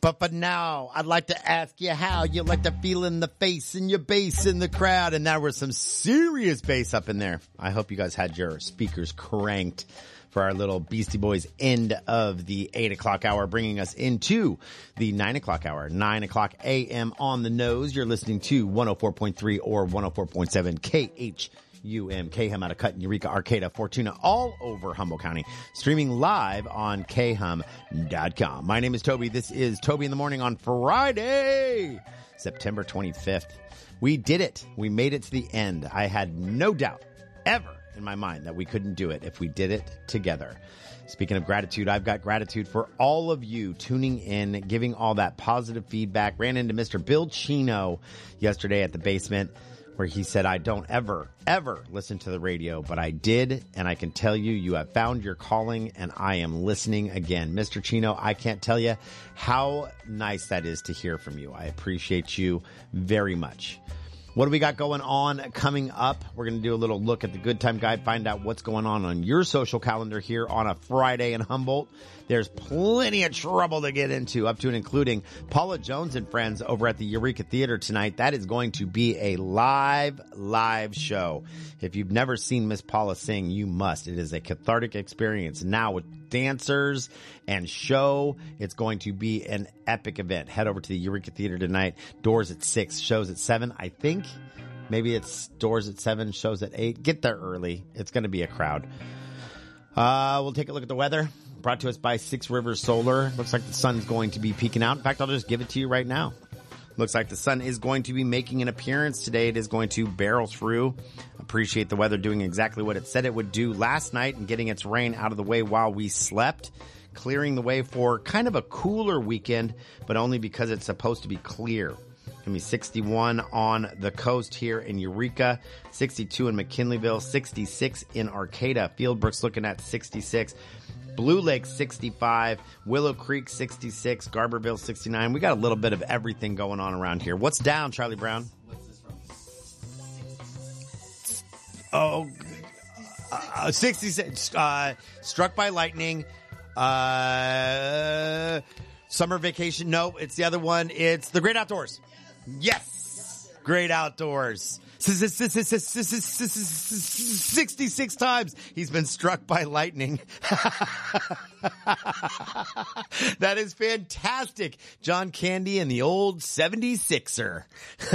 But for now, I'd like to ask you how you like to feel in the face and your bass in the crowd. And there was some serious bass up in there. I hope you guys had your speakers cranked for our little Beastie Boys end of the 8 o'clock hour, bringing us into the 9 o'clock hour, 9 o'clock a.m. on the nose. You're listening to 104.3 or 104.7 KHUM out of Cut, Eureka, Arcata, Fortuna, all over Humboldt County, streaming live on khum.com. My name is Toby. This is Toby in the Morning on Friday, September 25th. We did it. We made it to the end. I had no doubt ever in my mind that we couldn't do it if we did it together. Speaking of gratitude, I've got gratitude for all of you tuning in, giving all that positive feedback. Ran into Mr. Bill Chino yesterday at the basement where he said, I don't ever listen to the radio, but I did. And I can tell you, you have found your calling and I am listening again. Mr. Chino, I can't tell you how nice that is to hear from you. I appreciate you very much. What do we got going on coming up? We're going to do a little look at the Good Time Guide, find out what's going on your social calendar here on a Friday in Humboldt. There's plenty of trouble to get into, up to and including Paula Jones and friends over at the Eureka Theater tonight. That is going to be a live show. If you've never seen Miss Paula sing, you must. It is a cathartic experience. Now with dancers and show, it's going to be an epic event. Head over to the Eureka Theater tonight. Doors at 6, shows at 7, I think. Maybe it's doors at 7, shows at 8. Get there early. It's going to be a crowd. We'll take a look at the weather. Brought to us by Six Rivers Solar. Looks like the sun's going to be peeking out. In fact, I'll just give it to you right now. Looks like the sun is going to be making an appearance today. It is going to barrel through. Appreciate the weather doing exactly what it said it would do last night and getting its rain out of the way while we slept. Clearing the way for kind of a cooler weekend, but only because it's supposed to be clear. Going to be 61 on the coast here in Eureka, 62 in McKinleyville, 66 in Arcata. Fieldbrook's looking at 66. Blue Lake 65, Willow Creek 66, Garberville 69. We got a little bit of everything going on around here. What's down, Charlie Brown? What's this from? 66. Struck by lightning. Summer vacation. No, it's the other one. It's the Great Outdoors. Yes. Great Outdoors. 66 times he's been struck by lightning. That is fantastic. John Candy and the old 76er.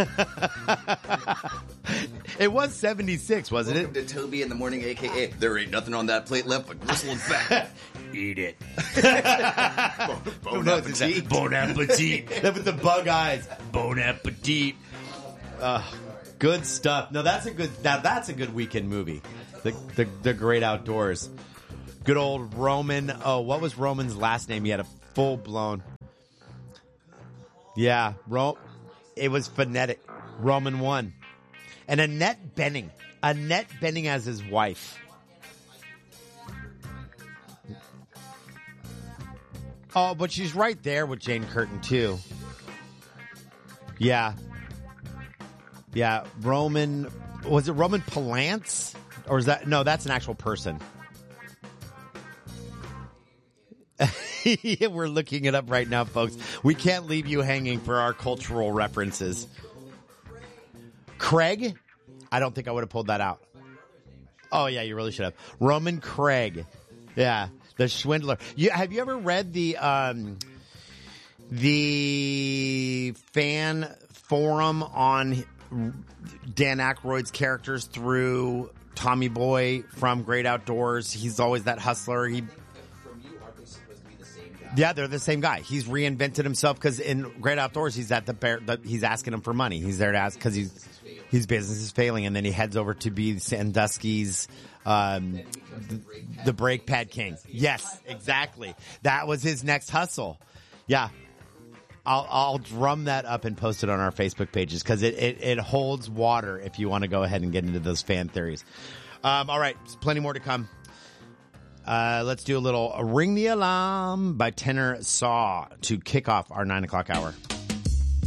It was 76, wasn't Welcome to Toby in the Morning, a.k.a. There ain't nothing on that plate left but gristle and fat. Eat it. Bon appetit. Bon appetit. That with the bug eyes. Bon appetit. Good stuff. No, that's a good weekend movie. The Great Outdoors. Good old Roman. Oh, what was Roman's last name? He had a full blown. Yeah, it was phonetic. Roman 1. And Annette Bening. Annette Bening as his wife. Oh, but she's right there with Jane Curtin too. Yeah. Yeah, Roman, was it Roman Palance? Or is that, no, that's an actual person. We're looking it up right now, folks. We can't leave you hanging for our cultural references. Craig? I don't think I would have pulled that out. Oh, yeah, you really should have. Roman Craig. Yeah, the Swindler. Have you ever read the fan forum on Dan Aykroyd's characters through Tommy Boy from Great Outdoors? He's always that hustler. From you, aren't they supposed to be the same guy? Yeah, they're the same guy. He's reinvented himself because in Great Outdoors, he's at he's asking him for money. He's there to ask because his business is failing, and then he heads over to be Sandusky's the brake pad king. Yes, exactly. That was his next hustle. Yeah. I'll drum that up and post it on our Facebook pages because it holds water if you want to go ahead and get into those fan theories. All right, plenty more to come. Let's do a little Ring the Alarm by Tenor Saw to kick off our 9 o'clock hour.